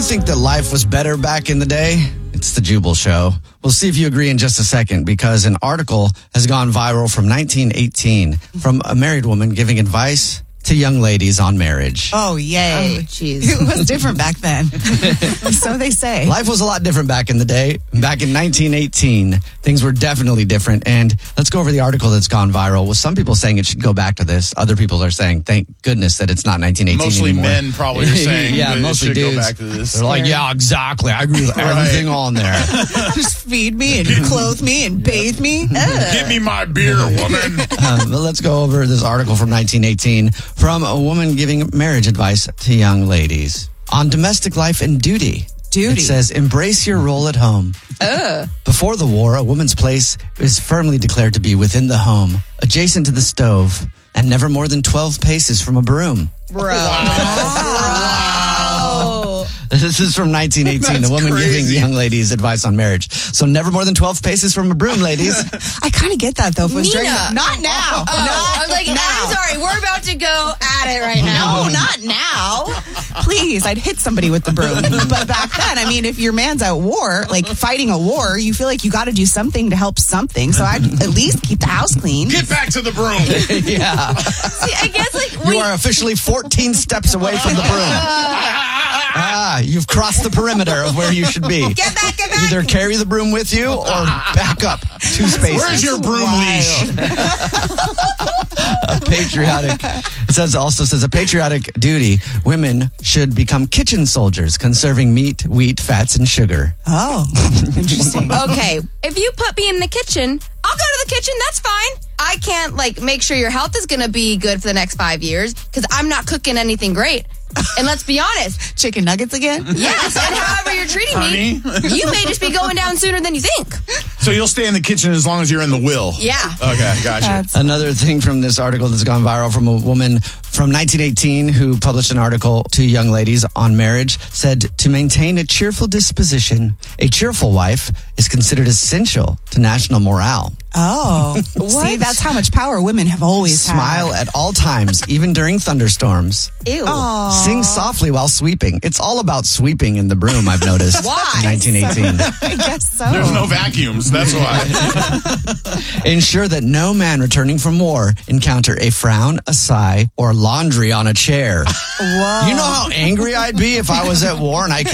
think that life was better back in the day? It's the Jubal Show. We'll see if you agree in just a second, because an article has gone viral from 1918 from a married woman giving advice to young ladies on marriage. Oh, yay. Oh, jeez. It was different back then. So they say. Life was a lot different back in the day. Back in 1918, things were definitely different. And let's go over the article that's gone viral. With some people saying it should go back to this. Other people are saying, thank goodness that it's not 1918 Mostly anymore. men probably are saying yeah, that mostly it should dudes. go back to this. They're like, yeah, exactly. I agree with everything on there. Just feed me and clothe me and bathe me. Give me my beer, woman. But let's go over this article from 1918 from a woman giving marriage advice to young ladies on domestic life and duty. It says, embrace your role at home. Before the war, a woman's place is firmly declared to be within the home, adjacent to the stove, and never more than 12 paces from a broom. Bro. This is from 1918, That's a woman crazy. giving young ladies advice on marriage. So never more than 12 paces from a broom, ladies. I kind of get that, though. If it was during Nina. not now. I was like, I'm sorry, we're about to go at it right now. No, not now. Please, I'd hit somebody with the broom. But back then, I mean, if your man's at war, like fighting a war, you feel like you got to do something to help something. So I'd at least keep the house clean. Get back to the broom. Yeah. See, I guess You are officially 14 steps away from the broom. You've crossed the perimeter of where you should be. Get back. Either carry the broom with you or back up 2 spaces. Where's your broom leash? A patriotic. It also says a patriotic duty. Women should become kitchen soldiers, conserving meat, wheat, fats, and sugar. Oh, interesting. Okay, if you put me in the kitchen, I'll go to the kitchen. That's fine. I can't make sure your health is going to be good for the next 5 years because I'm not cooking anything great. And let's be honest. Chicken nuggets again? Yes, and however you're treating me, you may just be going down sooner than you think. So you'll stay in the kitchen as long as you're in the will? Yeah. Okay, gotcha. Another thing from this article that's gone viral from a woman from 1918 who published an article to young ladies on marriage said, to maintain a cheerful disposition, a cheerful wife is considered essential to national morale. Oh. See, that's how much power women have always Smile had. at all times, even during thunderstorms. Ew. Sing softly while sweeping. It's all about sweeping in the broom, I've noticed. Why? In 1918. I guess so. There's no vacuums, that's why. Ensure that no man returning from war encounter a frown, a sigh, or laundry on a chair. Whoa. You know how angry I'd be if I was at war and I came